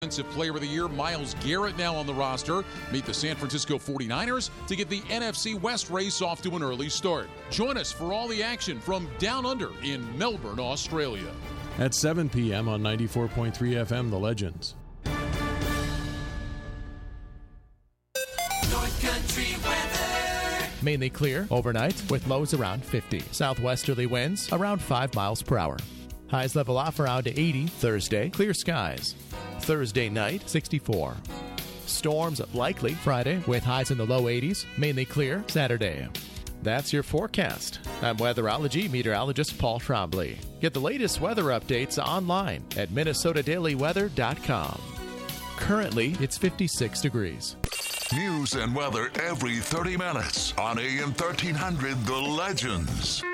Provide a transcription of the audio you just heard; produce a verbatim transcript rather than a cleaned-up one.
Defensive Player of the Year Myles Garrett now on the roster. Meet the San Francisco forty-niners to get the N F C West race off to an early start. Join us for all the action from Down Under in Melbourne, Australia. At seven p.m. on ninety-four point three F M, The Legends. North Country weather. Mainly clear overnight with lows around fifty. Southwesterly winds around five miles per hour. Highs level off around eighty. Thursday, clear skies. Thursday night, sixty-four. Storms likely Friday with highs in the low eighties. Mainly clear Saturday. That's your forecast. I'm weatherology meteorologist Paul Trombley. Get the latest weather updates online at minnesota daily weather dot com. Currently, it's fifty-six degrees. News and weather every thirty minutes on A M thirteen hundred The Legends.